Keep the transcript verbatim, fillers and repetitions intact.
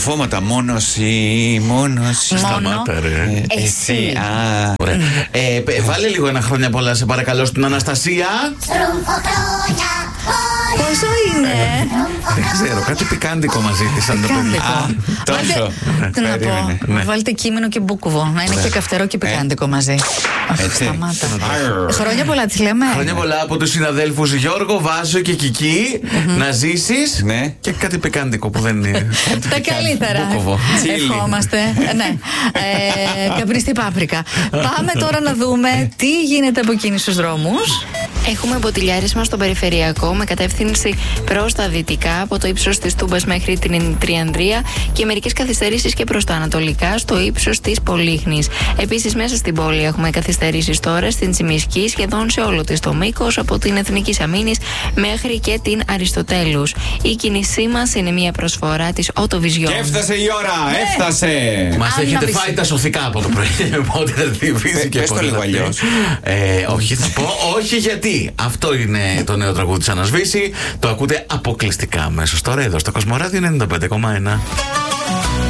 Κουφώματα, μόνο εσύ, μόνο εσύ. Σταμάτα, ρε. Ε, εσύ. Α, ωραία. Ε, ε, βάλε λίγο ένα χρόνια πολλά, σε παρακαλώ, στην Αναστασία. Πόσο είναι? Δεν ξέρω, κάτι πικάντικο μας ζήτησαν τα παιδιά. Τόσο. Τι να πω, ναι. βάλτε κείμενο και μπούκουβο. Να είναι και καυτερό και πικάντικο μαζί. Αχ, σταμάτα. Χρόνια πολλά τις λέμε. Χρόνια πολλά από τους συναδέλφους Γιώργο, Βάσο και Κική. Να ζήσεις. Ναι. Και κάτι πικάντικο που δεν είναι. Τα καλύτερα. Μπούκοβο. Ευχόμαστε. Ναι. Ε, καπνιστή πάπρικα. Πάμε τώρα να δούμε τι γίνεται από εκείνους στους δρόμους. Έχουμε μποτιλιάρισμα στο περιφερειακό με κατεύθυνση προς τα δυτικά από το ύψος της Τούμπας μέχρι την Τριανδρία και μερικές καθυστερήσεις και προς τα ανατολικά στο ύψος της Πολύχνης. Επίσης, μέσα στην πόλη έχουμε καθυστερήσεις τώρα στην Τσιμισκή σχεδόν σε όλο της το μήκος από την Εθνικής Αμήνης μέχρι και την Αριστοτέλους. Η κίνησή μας είναι μια προσφορά της Autovision. Και έφτασε η ώρα, έφτασε! Μας έχετε φάει τα σωθικά από το πρωί. Οπότε θα θυμίσει και πες το λίγο αλλιώς. Όχι, θα πω όχι γιατί. Αυτό είναι το νέο τραγούδι της Ανασβήση. Το ακούτε αποκλειστικά αμέσως τώρα εδώ στο Κοσμοράδιο ενενήντα πέντε κόμμα ένα.